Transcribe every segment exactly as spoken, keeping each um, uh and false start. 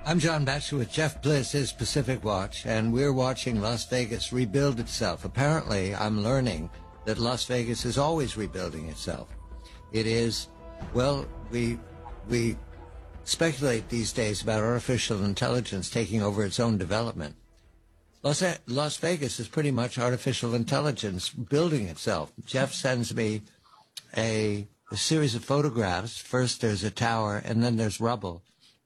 I'm John Batchelor with Jeff Bliss, his Pacific Watch, and we're watching Las Vegas rebuild itself. Apparently, I'm learning that Las Vegas is always rebuilding itself. It is, well, we we speculate these days about artificial intelligence taking over its own development. Las, Las Vegas is pretty much artificial intelligence building itself. Jeff sends me a, a series of photographs. First there's a tower, and then there's rubble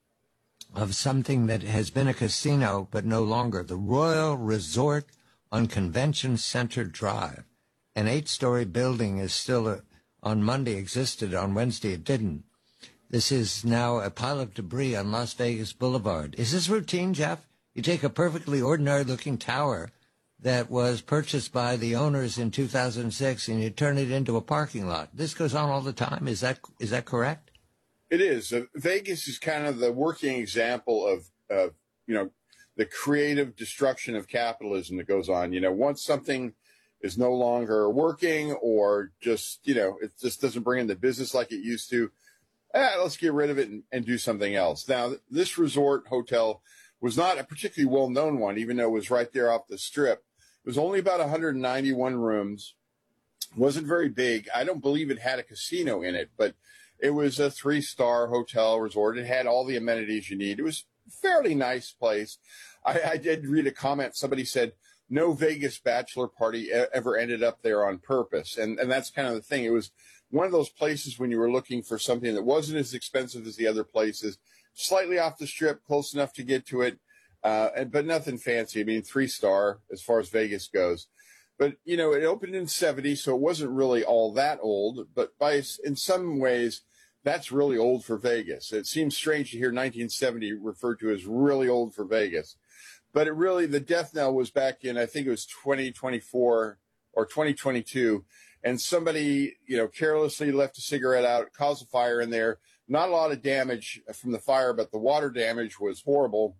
of something that has been a casino but no longer. The Royal Resort on Convention Center Drive. An eight-story building is still a, on Monday existed. On Wednesday it didn't. This is now a pile of debris on Las Vegas Boulevard. Is this routine, Jeff? You take a perfectly ordinary-looking tower that was purchased by the owners in two thousand six and you turn it into a parking lot. This goes on all the time. Is that is that correct? It is. Uh, Vegas is kind of the working example of, of, you know, the creative destruction of capitalism that goes on. You know, once something is no longer working or just, you know, it just doesn't bring in the business like it used to, eh, let's get rid of it and, and do something else. Now, this resort hotel was not a particularly well-known one, even though it was right there off the strip. It was only about one hundred ninety-one rooms. Wasn't very big. I don't believe it had a casino in it, but it was a three-star hotel resort. It had all the amenities you need. It was a fairly nice place. I, I did read a comment. Somebody said, no Vegas bachelor party e- ever ended up there on purpose. And, and that's kind of the thing. It was one of those places when you were looking for something that wasn't as expensive as the other places, slightly off the strip, close enough to get to it, uh, and, but nothing fancy. I mean, three-star as far as Vegas goes. But, you know, it opened in seventy, so it wasn't really all that old. But by in some ways, that's really old for Vegas. It seems strange to hear nineteen seventy referred to as really old for Vegas. But it really, the death knell was back in, I think it was twenty twenty-four or twenty twenty-two. And somebody, you know, carelessly left a cigarette out, caused a fire in there. Not a lot of damage from the fire, but the water damage was horrible.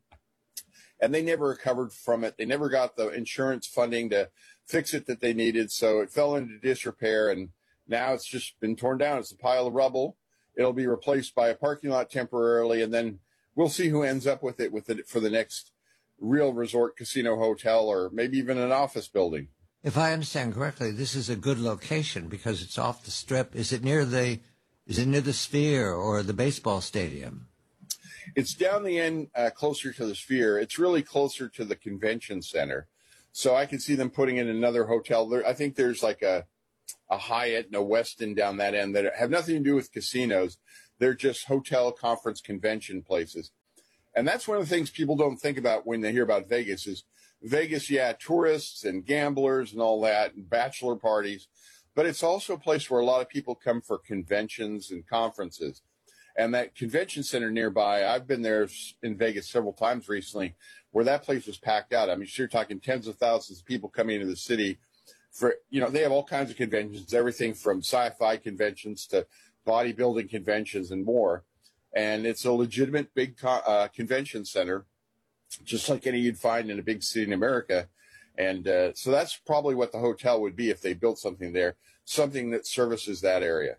And they never recovered from it. They never got the insurance funding to fix it that they needed. So it fell into disrepair. And now it's just been torn down. It's a pile of rubble. It'll be replaced by a parking lot temporarily, and then we'll see who ends up with it with it for the next real resort casino hotel or maybe even an office building. If I understand correctly, this is a good location because it's off the strip. Is it near the is it near the Sphere or the baseball stadium? It's down the end, uh, closer to the Sphere. It's really closer to the convention center. So I can see them putting in another hotel there. I think there's like a a Hyatt and a Westin down that end that have nothing to do with casinos. They're just hotel, conference, convention places. And that's one of the things people don't think about when they hear about Vegas is Vegas, yeah, tourists and gamblers and all that and bachelor parties. But it's also a place where a lot of people come for conventions and conferences. And that convention center nearby, I've been there in Vegas several times recently, where that place was packed out. I mean, you're talking tens of thousands of people coming into the city. For, you know, they have all kinds of conventions, everything from sci-fi conventions to bodybuilding conventions and more. And it's a legitimate big co- uh, convention center, just like any you'd find in a big city in America. And uh, so that's probably what the hotel would be if they built something there, something that services that area.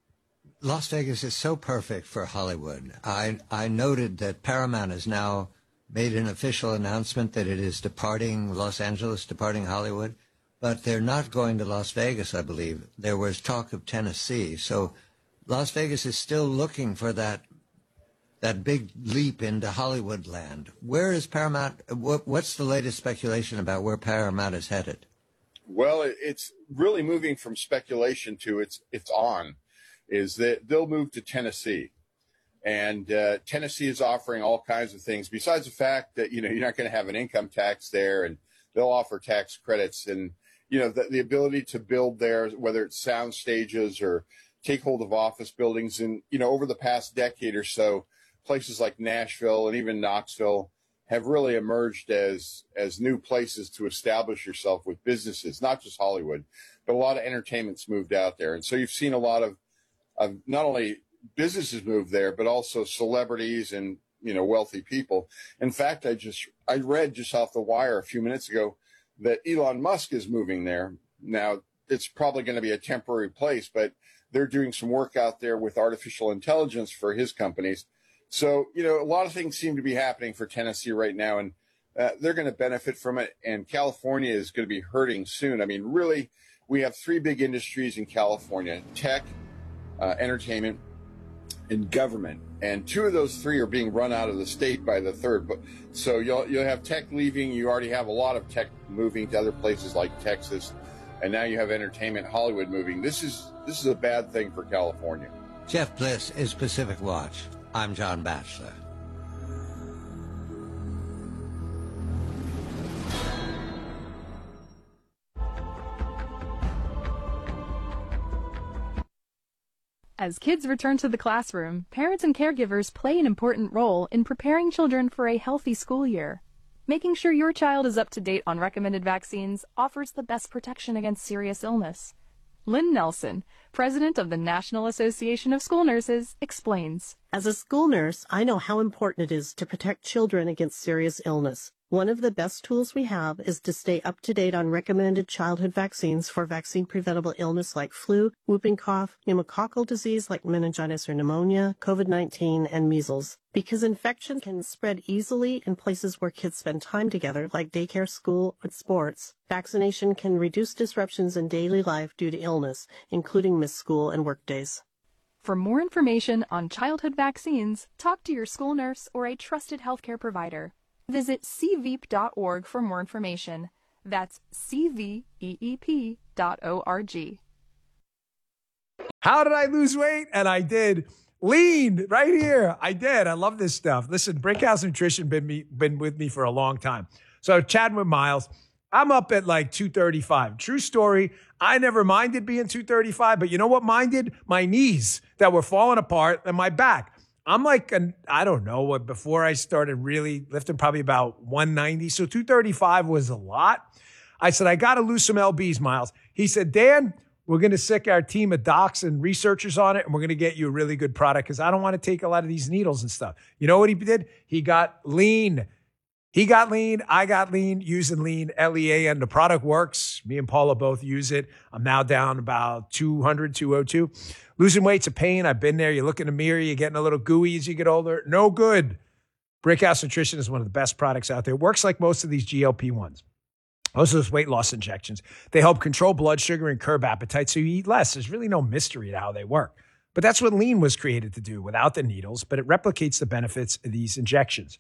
Las Vegas is so perfect for Hollywood. I I noted that Paramount has now made an official announcement that it is departing Los Angeles, departing Hollywood. But they're not going to Las Vegas, I believe. There was talk of Tennessee. So Las Vegas is still looking for that that big leap into Hollywood land. Where is Paramount? What, what's the latest speculation about where Paramount is headed? Well, it's really moving from speculation to it's it's on, is that they'll move to Tennessee. And uh, Tennessee is offering all kinds of things, besides the fact that, you know, you're not going to have an income tax there, and they'll offer tax credits and, you know, the, the ability to build there, whether it's sound stages or take hold of office buildings. And, you know, over the past decade or so, places like Nashville and even Knoxville have really emerged as as new places to establish yourself with businesses, not just Hollywood, but a lot of entertainment's moved out there. And so you've seen a lot of, of not only businesses move there, but also celebrities and, you know, wealthy people. In fact, I just I read just off the wire a few minutes ago that Elon Musk is moving there. Now, it's probably going to be a temporary place, but they're doing some work out there with artificial intelligence for his companies So, you know, a lot of things seem to be happening for Tennessee right now, and uh, they're going to benefit from it. And California is going to be hurting soon. I mean, really, we have three big industries in California: tech, uh, entertainment, and government. And two of those three are being run out of the state by the third. But so you'll you'll have tech leaving. You already have a lot of tech moving to other places like Texas, and now you have entertainment, Hollywood moving. This is this is a bad thing for California. Jeff Bliss is Pacific Watch. I'm John Batchelor. As kids return to the classroom, parents and caregivers play an important role in preparing children for a healthy school year. Making sure your child is up to date on recommended vaccines offers the best protection against serious illness. Lynn Nelson, president of the National Association of School Nurses, explains. As a school nurse, I know how important it is to protect children against serious illness. One of the best tools we have is to stay up to date on recommended childhood vaccines for vaccine-preventable illness like flu, whooping cough, pneumococcal disease like meningitis or pneumonia, COVID nineteen, and measles. Because infection can spread easily in places where kids spend time together, like daycare, school, and sports, vaccination can reduce disruptions in daily life due to illness, including missed school and work days. For more information on childhood vaccines, talk to your school nurse or a trusted healthcare provider. Visit c veep dot org for more information. That's c veep dot org. How did I lose weight? And I did. Lean right here. I did. I love this stuff. Listen, Brickhouse Nutrition been me been with me for a long time. So chatting with Miles, I'm up at like two thirty-five. True story. I never minded being two thirty-five, but you know what minded? My knees that were falling apart and my back. I'm like, an, I don't know, what before I started really lifting, probably about one ninety. So two thirty-five was a lot. I said, I got to lose some L Bs, Miles. He said, Dan, we're going to sick our team of docs and researchers on it, and we're going to get you a really good product because I don't want to take a lot of these needles and stuff. You know what he did? He got lean. He got lean. I got lean using lean, L E A N. The product works. Me and Paula both use it. I'm now down about two hundred, two oh two. Losing weight's a pain. I've been there. You look in the mirror, you're getting a little gooey as you get older. No good. Brickhouse Nutrition is one of the best products out there. It works like most of these G L P ones. Most of those weight loss injections. They help control blood sugar and curb appetite so you eat less. There's really no mystery to how they work. But that's what lean was created to do without the needles, but it replicates the benefits of these injections.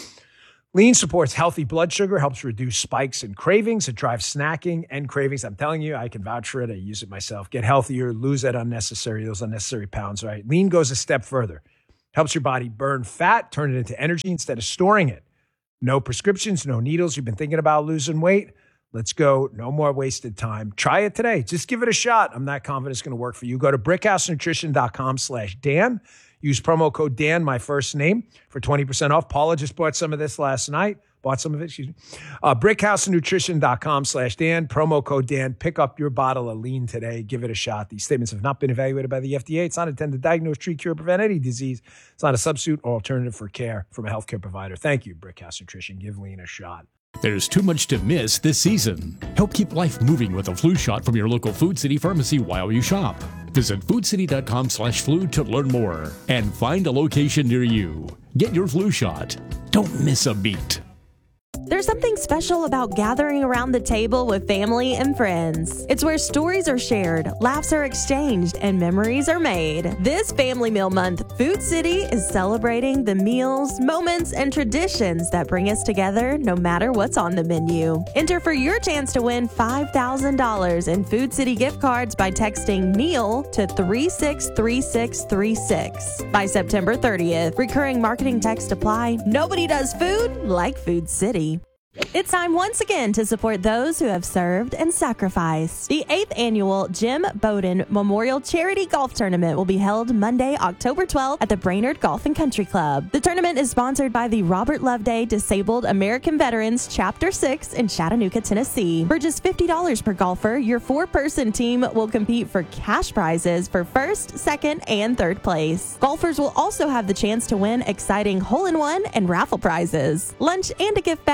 Lean supports healthy blood sugar, helps reduce spikes and cravings. It drives snacking and cravings. I'm telling you, I can vouch for it. I use it myself. Get healthier, lose that unnecessary, those unnecessary pounds, right? Lean goes a step further. Helps your body burn fat, turn it into energy instead of storing it. No prescriptions, no needles. You've been thinking about losing weight? Let's go. No more wasted time. Try it today. Just give it a shot. I'm not confident it's going to work for you. Go to brickhousenutrition.com slash Dan. Use promo code Dan, my first name, for twenty percent off. Paula just bought some of this last night. Bought some of it, excuse me. Uh, brickhousenutrition.com slash Dan. Promo code Dan. Pick up your bottle of lean today. Give it a shot. These statements have not been evaluated by the F D A. It's not intended to diagnose, treat, cure, prevent any disease. It's not a substitute or alternative for care from a healthcare provider. Thank you, Brickhouse Nutrition. Give lean a shot. There's too much to miss this season. Help keep life moving with a flu shot from your local Food City pharmacy while you shop. Visit foodcity.com slash flu to learn more and find a location near you. Get your flu shot. Don't miss a beat. There's something special about gathering around the table with family and friends. It's where stories are shared, laughs are exchanged, and memories are made. This Family Meal Month, Food City is celebrating the meals, moments, and traditions that bring us together no matter what's on the menu. Enter for your chance to win five thousand dollars in Food City gift cards by texting MEAL to three six three six three six. By September thirtieth, recurring marketing text apply. Nobody does food like Food City. It's time once again to support those who have served and sacrificed. The eighth annual Jim Bowden Memorial Charity Golf Tournament will be held Monday, October twelfth at the Brainerd Golf and Country Club. The tournament is sponsored by the Robert Loveday Disabled American Veterans Chapter six in Chattanooga, Tennessee. For just fifty dollars per golfer, your four-person team will compete for cash prizes for first, second, and third place. Golfers will also have the chance to win exciting hole-in-one and raffle prizes. Lunch and a gift bag will be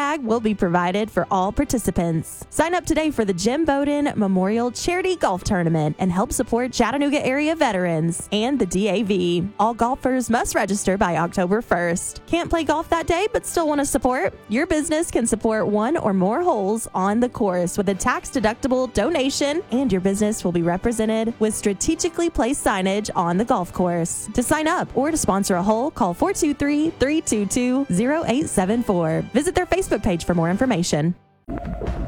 be provided for all participants. Sign up today for the Jim Bowden Memorial Charity Golf Tournament and help support Chattanooga area veterans and the D A V. All golfers must register by October first. Can't play golf that day but still want to support? Your business can support one or more holes on the course with a tax-deductible donation, and your business will be represented with strategically placed signage on the golf course. To sign up or to sponsor a hole, call four two three, three two two, zero eight seven four. Visit their Facebook page for more information.